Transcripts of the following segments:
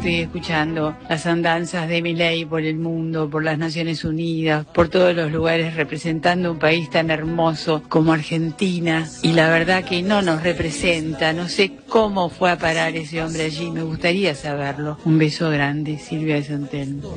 estoy escuchando las andanzas de Milei por el mundo, por las Naciones Unidas, por todos los lugares, representando un país tan hermoso como Argentina, y la verdad que no nos representa. No sé cómo fue a parar ese hombre allí, me gustaría saberlo. Un beso grande, Silvia de San Telmo.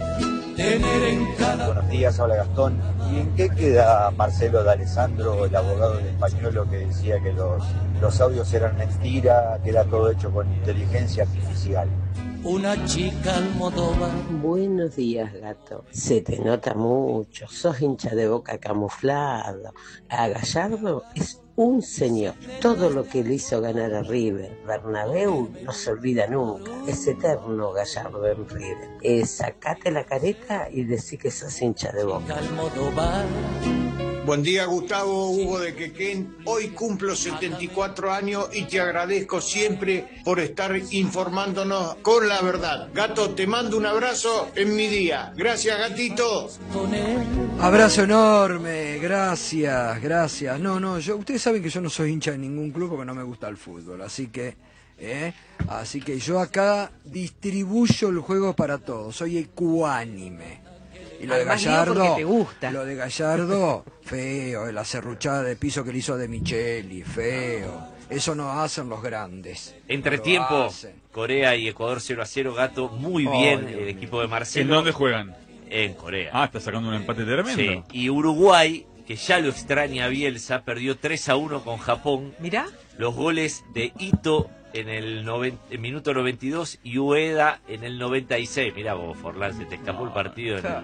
Buenos días, habla Gastón. ¿Y en qué queda Marcelo de Alessandro, el abogado del Españolo, que decía que los audios eran mentira, que era todo hecho con inteligencia artificial? Una chica Almodóvar. Buenos días, gato. Se te nota mucho, sos hincha de Boca camuflado. A Gallardo es un señor. Todo lo que le hizo ganar a River, Bernabéu, no se olvida nunca. Es eterno Gallardo en River. Sacate la careta y decí que sos hincha de Boca. Almodóvar. Buen día, Gustavo Hugo de Quequén. Hoy cumplo 74 años y te agradezco siempre por estar informándonos con la verdad. Gato, te mando un abrazo en mi día. Gracias, gatito. Abrazo enorme, gracias. No, ustedes saben que yo no soy hincha de ningún club porque no me gusta el fútbol, así que yo acá distribuyo el juego para todos, soy ecuánime. Y lo de Gallardo, te gusta. Lo de Gallardo, feo, la serruchada de piso que le hizo De Micheli, feo. Eso no hacen los grandes. Entretiempo, Corea y Ecuador 0-0, gato, muy bien el equipo de Marcelo. ¿En dónde juegan? En Corea. Ah, está sacando un empate tremendo. Sí, y Uruguay, que ya lo extraña Bielsa, perdió 3-1 con Japón. Mirá. Los goles de Ito en el minuto 92 y Ueda en el 96. Mirá vos, Forlán, se te escapó el partido. Después.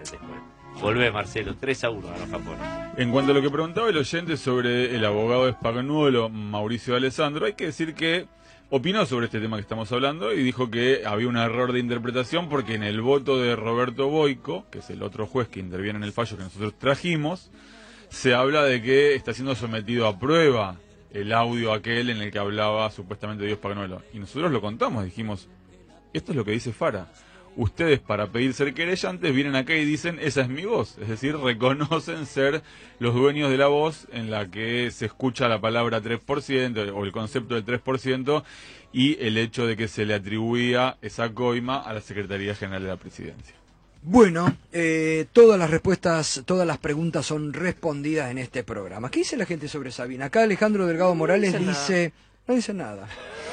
Volvé, Marcelo, 3-1 a los japoneses. En cuanto a lo que preguntaba el oyente sobre el abogado de Spagnuolo, Mauricio de Alessandro, hay que decir que opinó sobre este tema que estamos hablando y dijo que había un error de interpretación porque en el voto de Roberto Boico, que es el otro juez que interviene en el fallo que nosotros trajimos, se habla de que está siendo sometido a prueba el audio aquel en el que hablaba supuestamente Dios Spagnuolo. Y nosotros lo contamos, dijimos, esto es lo que dice Fara. Ustedes, para pedir ser querellantes, vienen acá y dicen, esa es mi voz. Es decir, reconocen ser los dueños de la voz en la que se escucha la palabra 3% o el concepto del 3% y el hecho de que se le atribuía esa coima a la Secretaría General de la Presidencia. Bueno, todas las respuestas, todas las preguntas son respondidas en este programa. ¿Qué dice la gente sobre Sabina? Acá Alejandro Delgado Morales dice... No dice nada.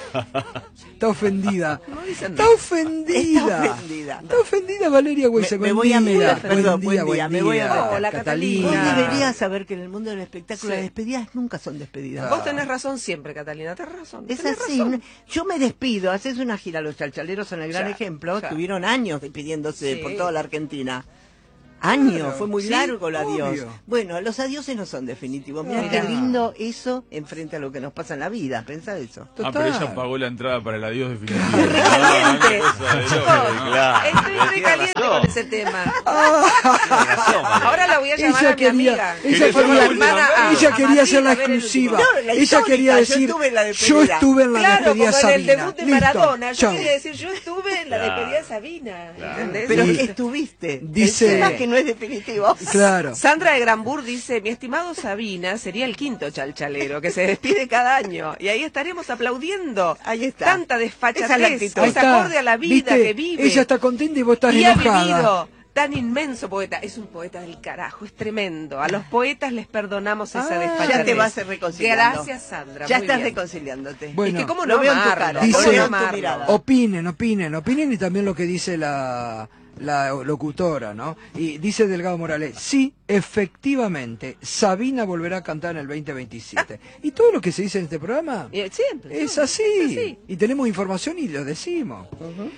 Está ofendida. No dice Está nada. ofendida. Está ofendida Valeria Güeyse. Me voy a mudar, perdón, buen día, me voy a mudar. Hola, Catalina. Vos deberías saber que en el mundo del espectáculo las despedidas nunca son despedidas. Vos tenés razón siempre, Catalina, tenés razón. Es tenés así, razón. yo me despido, haces una gira, los chalchaleros son el gran ejemplo, tuvieron años despidiéndose por toda la Argentina. Años, fue muy largo el adiós. Obvio. Bueno, los adioses no son definitivos. Mirá qué lindo eso enfrente a lo que nos pasa en la vida, pensá eso. Ah, pero ella pagó la entrada para el adiós definitivo. Recaliente. Claro. Estoy muy caliente con ese tema. Ahora la voy a llamar a mi amiga. Ella quería hacer la exclusiva. Ella quería decir, yo estuve en la despedida de Sabina. En el debut de Listo, Maradona, yo chau. quería decir, yo estuve en la despedida de Sabina. ¿Entendés? Pero que estuviste. Dice- El tema que no es definitivo. Claro. Sandra de Granbur dice, mi estimado Sabina sería el quinto chalchalero que se despide cada año y ahí estaríamos aplaudiendo. Ahí está. Tanta Esa es desfachatez, la actitud. Ahí es está. acorde a la vida ¿Viste? que vive. Ella está contenta y vos estás y ha enojada. vivido. Tan inmenso poeta, es un poeta del carajo, es tremendo. A los poetas les perdonamos esa desfachatez. Ya te vas reconciliando. Gracias, Sandra. Ya muy estás bien. reconciliándote. Bueno, Es que cómo lo no veo en tu amarlo, cara, dice- cómo no lo veo en tu amarlo. mirada. Opinen y también lo que dice la locutora, ¿no? Y dice Delgado Morales, sí, efectivamente, Sabina volverá a cantar en el 2027. Y todo lo que se dice en este programa Siempre. es así. Y tenemos información y lo decimos.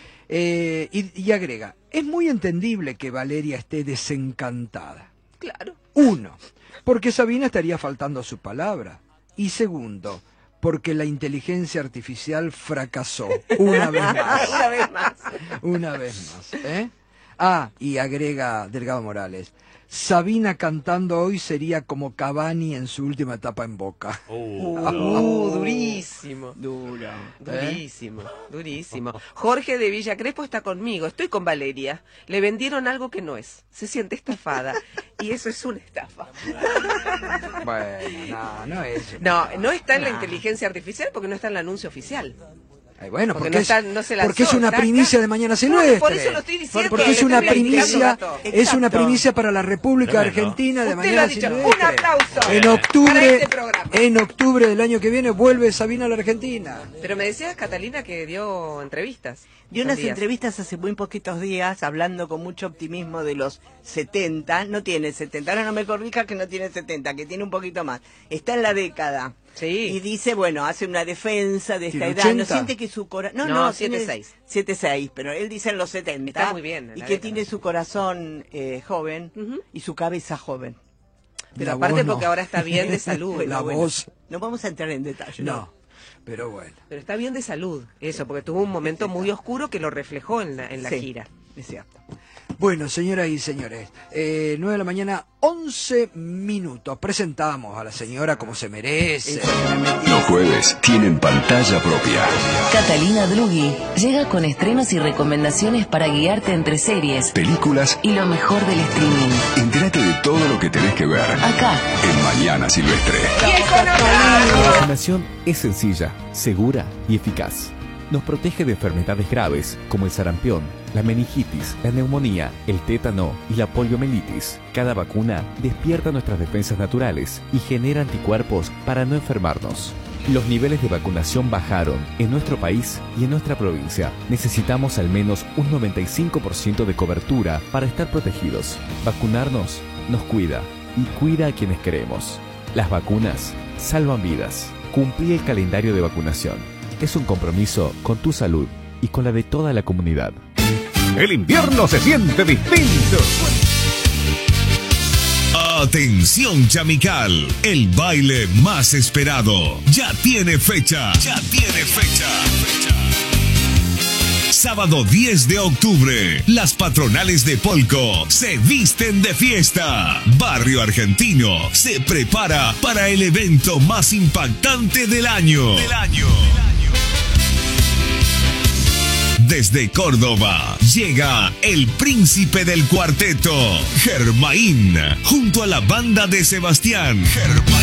Y agrega, es muy entendible que Valeria esté desencantada. Claro. Uno, porque Sabina estaría faltando a su palabra. Y segundo, porque la inteligencia artificial fracasó una vez más. Una vez más. Una vez más. Ah, y agrega Delgado Morales, Sabina cantando hoy sería como Cavani en su última etapa en Boca. Durísimo. Durísimo. Jorge de Villa Crespo está conmigo. Estoy con Valeria. Le vendieron algo que no es. Se siente estafada. Y eso es una estafa. Bueno, no es. No está en la inteligencia artificial porque no está en el anuncio oficial. Bueno, Porque porque, no se lanzó, porque es una está primicia acá. de Mañana Silvestre. Por eso lo estoy diciendo. Porque es le una estoy primicia, explicando, es una Exacto. primicia para la República Tremendo. Argentina de Usted Mañana lo ha dicho. Silvestre. Un aplauso En para octubre, este programa. en octubre del año que viene vuelve Sabina a la Argentina. Pero me decías, Catalina, que dio entrevistas. Dio unas estos días. entrevistas hace muy poquitos días hablando con mucho optimismo de los 70. No tiene 70, ahora no me corrija que no tiene 70, que tiene un poquito más. Está en la década. Sí. Y dice, bueno, hace una defensa de esta ¿Tiene edad. 80? No siente que su corazón... No, tiene 7,6. 7,6, pero él dice en los 70. Está muy bien, en Y la que década. tiene su corazón joven Ujú. y su cabeza joven. Pero La aparte voz no. porque ahora está bien de salud. La Bueno, voz, no vamos a entrar en detalle. no. Pero bueno. Pero está bien de salud, eso, porque tuvo un momento muy oscuro que lo reflejó en la Sí. gira. Es cierto. Bueno, señoras y señores, 9 de la mañana, 11 minutos. Presentamos a la señora como se merece. Los jueves tienen pantalla propia. Catalina Drugui llega con estrenos y recomendaciones para guiarte entre series Películas, y lo mejor del streaming. entérate de todo lo que tenés que ver Acá, en Mañana Silvestre. La vacunación es sencilla, segura y eficaz. Nos protege de enfermedades graves como el sarampión, la meningitis, la neumonía, el tétano y la poliomielitis. Cada vacuna despierta nuestras defensas naturales y genera anticuerpos para no enfermarnos. Los niveles de vacunación bajaron en nuestro país y en nuestra provincia. Necesitamos al menos un 95% de cobertura para estar protegidos. Vacunarnos nos cuida y cuida a quienes queremos. Las vacunas salvan vidas. Cumplí el calendario de vacunación. Es un compromiso con tu salud y con la de toda la comunidad. El invierno se siente distinto. Atención Chamical, el baile más esperado. Ya tiene fecha. Sábado 10 de octubre, las patronales de Polco se visten de fiesta. Barrio Argentino se prepara para el evento más impactante del año. Desde Córdoba llega el príncipe del cuarteto, Germain, junto a la banda de Sebastián.